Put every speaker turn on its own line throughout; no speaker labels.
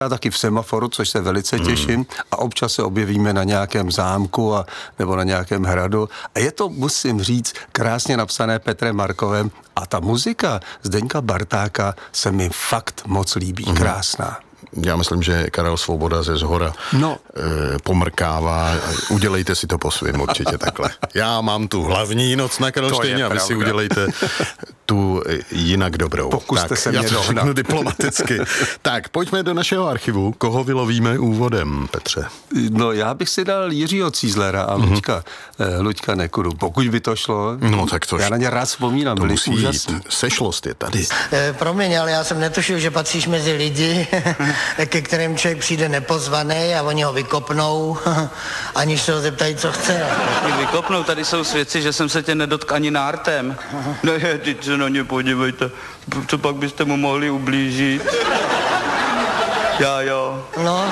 Já taky v semaforu, což se velice těším, a občas se objevíme na nějakém zámku nebo na nějakém hradu. A je to, musím říct, krásně napsané Petrem Markovem a ta muzika Zdeňka Bartáka se mi fakt moc líbí, krásná.
Já myslím, že Karel Svoboda ze Zhora pomrkává. Udělejte si to po svým určitě takhle. Já mám tu hlavní noc na Karlštejně a vy si udělejte tu jinak dobrou.
Pokuste se mě dohnat.
Řeknu diplomaticky. Tak, pojďme do našeho archivu. Koho vylovíme úvodem, Petře?
No, já bych si dal Jiřího Cízlera a Luďka Nekudu, pokud by to šlo.
No, tak to
já na ně rád vzpomínám, byli úžasní.
Sešlost je tady.
Promiň, ale já jsem netušil, že patříš mezi lidi, ke kterým člověk přijde nepozvaný a oni ho vykopnou, aniž se ho zeptají, co chce.
Mě vykopnou, tady jsou svědci, že jsem se tě nedotkl ani nártem. No je, teď se na ně podívejte, co pak byste mu mohli ublížit? Jo.
No,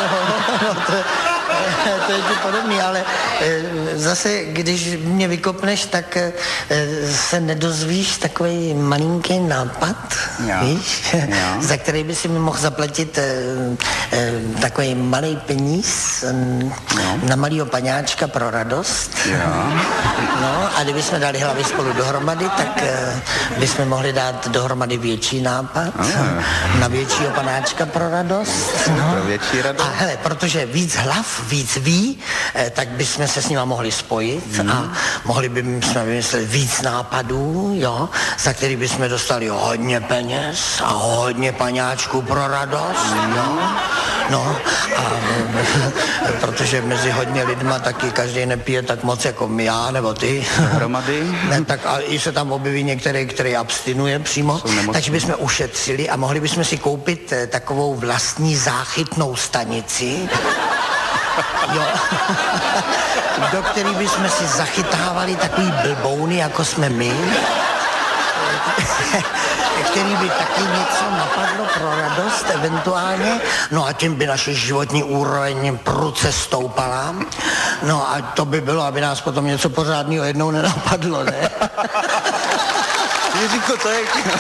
to je ti podobný, ale zase, když mě vykopneš, tak se nedozvíš takový malinký nápad, víš, za který by si mi mohl zaplatit takový malý peníz na malýho paňáčka pro radost. No, a kdybychom dali hlavy spolu dohromady, tak bychom mohli dát dohromady větší nápad na většího panáčka pro radost. No.
Pro větší radost.
A hele, protože víc hlav, víc ví, tak bychom se s nima mohli spojit a mohli bychom vymyslet víc nápadů, jo, za který bychom dostali hodně peněz a hodně paňáčků pro radost, jo. No, a protože mezi hodně lidma taky každý nepije tak moc jako já nebo ty.
Hromady.
Ne, tak a i se tam objeví některý, který abstinuje přímo, takže bychom ušetřili a mohli bychom si koupit takovou vlastní záchytnou stanici, jo, do který bychom si zachytávali takový blbouny, jako jsme my, který by taky něco napadlo pro radost eventuálně, no a tím by naše životní úroveň prudce stoupala, no a to by bylo, aby nás potom něco pořádného jednou nenapadlo, ne?
Jiříko, to je...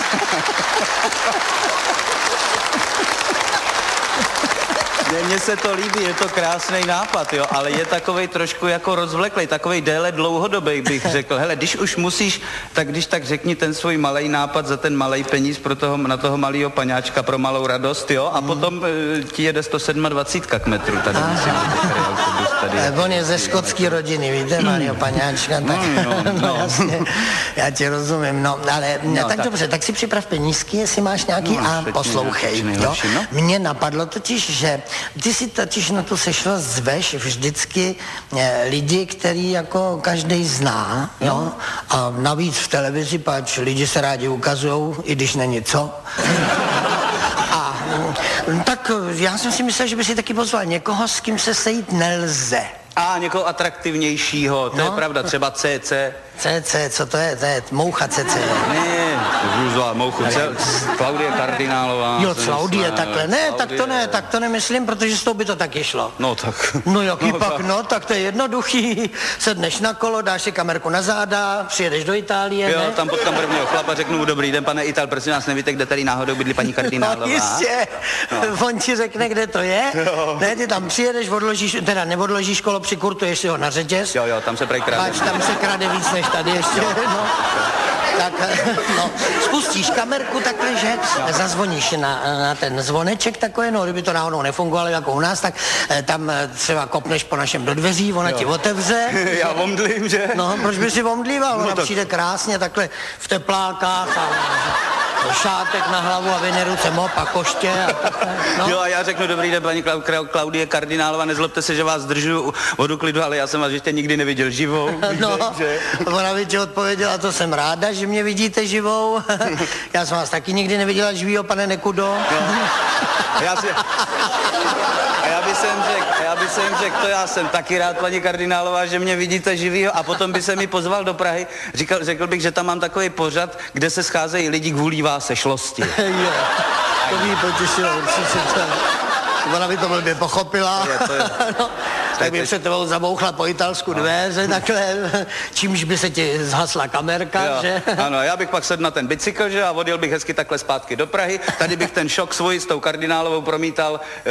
Mně se to líbí, je to krásný nápad, jo, ale je takovej trošku jako rozvleklej, takovej déle dlouhodobý bych řekl. Hele, když už musíš, tak když tak řekni ten svůj malej nápad za ten malej peníz pro toho, na toho malýho paňáčka pro malou radost, jo, a potom ti jede 127 k metru tady, myslím, že tady autobus tady je.
On je ze skotské rodiny, víte, malýho paňáčka, tak no jasně, já ti rozumím, no, ale tak dobře, tak si připrav penízky, jestli máš nějaký a poslouchej, jo. Mně napadlo totiž, že ty si totiž na tu sešlost zveš vždycky lidi, který jako každej zná, jo, a navíc v televizi, pač lidi se rádi ukazujou, i když není co. A tak já jsem si myslel, že by si taky pozval někoho, s kým se sejít nelze.
A někoho atraktivnějšího, to je pravda, třeba CC.
CC, co to je? To je moucha CC.
Ne, zůzla mouchu, Klaudie Kardinálová.
Jo, Klaudie, takhle. Ne, tak to nemyslím, protože s tou by to taky šlo.
No tak.
No jaký pak, no, tak to je jednoduchý. Sedneš na kolo, dáš si kamerku na záda, přijedeš do Itálie,
jo,
ne?
tam potkám prvního chlapa, řeknu mu dobrý den, pane Ital, prosím vás, nevíte, kde tady náhodou bydlí paní Kardinálová?
No jistě, on ti řekne, kde to je. Jo. Ne, ty tam přijedeš, odložíš, teda neodložíš kolo, přikurtuješ si ho na řetěz.
Jo, tam se prej krade.
Pač, tam se krade víc než tady ještě, no. Tak, no, spustíš kamerku takhle, že zazvoníš na ten zvoneček takový, no, kdyby to náhodou nefungovalo jako u nás, tak tam třeba kopneš po našem do dveří, ona ti otevře.
Já omdlím, že?
No, proč by si omdlíval? Ona přijde krásně takhle v teplákách a šátek na hlavu a vyne ruce mop a koště. No.
Jo, a já řeknu dobrý den, paní Klaudie Kardinálová, nezlobte se, že vás zdržuju od uklidu, ale já jsem vás ještě nikdy neviděl živou.
No, ona by ti odpověděla, to jsem ráda, že mě vidíte živou. Já jsem vás taky nikdy neviděla živýho, pane Nekudo.
No. A já bych jim řekl, to já jsem taky rád, paní Kardinálová, že mě vidíte živýho, a potom by se mi pozval do Prahy. Řekl bych, že tam mám takový pořad, kde se scházejí lidi kvůli vás sešlosti.
Jo, to by jí potěšilo určitě. Ona by to blbě pochopila.
To je.
No, Tak by před tebou zabouchla po italsku dveře takhle, čímž by se ti zhasla kamerka,
jo,
že?
Ano, já bych pak sedl na ten bicykl, že, a odjel bych hezky takhle zpátky do Prahy. Tady bych ten šok svůj s tou kardinálovou promítal